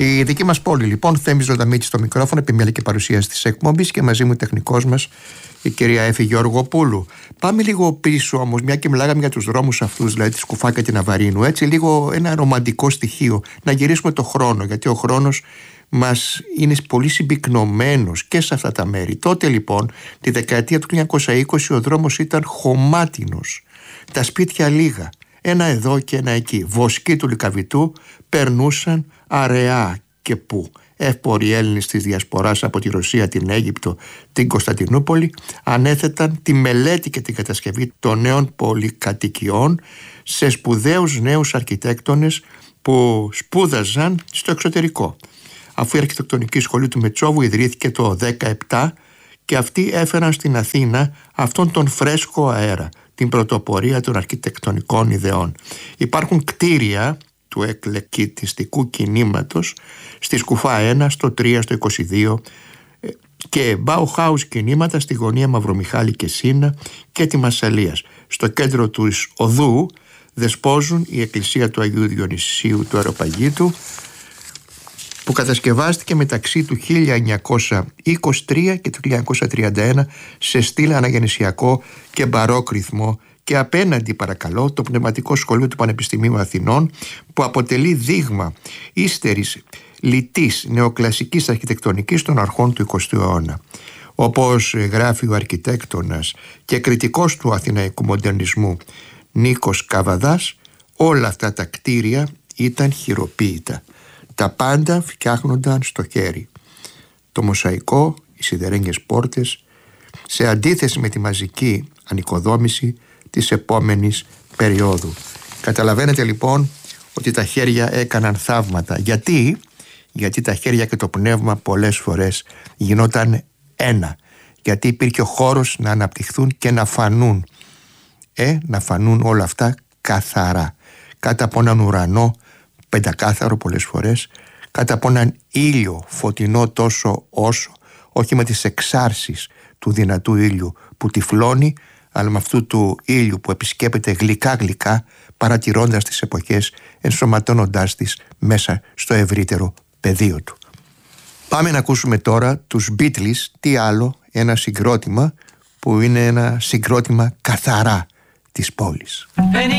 Η δική μας πόλη, λοιπόν, Θέμης Ζωνταμίτης στο μικρόφωνο, επιμέλεια και παρουσίαση της εκπομπής, και μαζί μου τεχνικός μας η κυρία Έφη Γεωργοπούλου. Πάμε λίγο πίσω όμως, μια και μιλάγαμε για τους δρόμους αυτούς, δηλαδή τη Σκουφά και την Αβαρίνου, έτσι λίγο ένα ρομαντικό στοιχείο, να γυρίσουμε το χρόνο, γιατί ο χρόνος μας είναι πολύ συμπυκνωμένος και σε αυτά τα μέρη. Τότε λοιπόν, τη δεκαετία του 1920, ο δρόμος ήταν χωμάτινος, τα σπίτια λίγα, ένα εδώ και ένα εκεί. Βοσκοί του Λυκαβητού περνούσαν αραιά και πού. Εύποροι Έλληνες της Διασποράς από τη Ρωσία, την Αίγυπτο, την Κωνσταντινούπολη ανέθεταν τη μελέτη και την κατασκευή των νέων πολυκατοικιών σε σπουδαίους νέους αρχιτέκτονες που σπούδαζαν στο εξωτερικό. Αφού η αρχιτεκτονική σχολή του Μετσόβου ιδρύθηκε το 17 και αυτοί έφεραν στην Αθήνα αυτόν τον φρέσκο αέρα, την πρωτοπορία των αρχιτεκτονικών ιδεών. Υπάρχουν κτίρια του εκλεκτιστικού κινήματος στη Σκουφά 1, στο 3, στο 22 και Bauhaus κινήματα στη γωνία Μαυρομιχάλη και Σίνα και τη Μασσαλίας. Στο κέντρο του οδού δεσπόζουν η εκκλησία του Αγίου Διονυσίου του Αεροπαγίτου, που κατασκευάστηκε μεταξύ του 1923 και του 1931 σε στυλ αναγεννησιακό και μπαρόκ ρυθμό, και απέναντι, παρακαλώ, το Πνευματικό Σχολείο του Πανεπιστημίου Αθηνών, που αποτελεί δείγμα ύστερης λιτής νεοκλασικής αρχιτεκτονικής των αρχών του 20ου αιώνα. Όπως γράφει ο αρχιτέκτονας και κριτικός του αθηναϊκού μοντερνισμού Νίκος Καβαδάς, όλα αυτά τα κτίρια ήταν χειροποίητα. Τα πάντα φτιάχνονταν στο χέρι. Το μοσαϊκό, οι σιδερένιες πόρτες, σε αντίθεση με τη μαζική ανοικοδόμηση της επόμενης περίοδου. Καταλαβαίνετε λοιπόν ότι τα χέρια έκαναν θαύματα. Γιατί τα χέρια και το πνεύμα πολλές φορές γινόταν ένα. Γιατί υπήρχε ο χώρος να αναπτυχθούν και να φανούν. Να φανούν όλα αυτά καθαρά. Κάτω από έναν ουρανό πεντακάθαρο πολλές φορές, κάτω από έναν ήλιο φωτεινό τόσο όσο, όχι με τις εξάρσεις του δυνατού ήλιου που τυφλώνει, αλλά με αυτού του ήλιου που επισκέπτεται γλυκά παρατηρώντας τις εποχές, ενσωματώνοντάς τις μέσα στο ευρύτερο πεδίο του. Πάμε να ακούσουμε τώρα τους Beatles, τι άλλο, ένα συγκρότημα που είναι ένα συγκρότημα καθαρά της πόλης.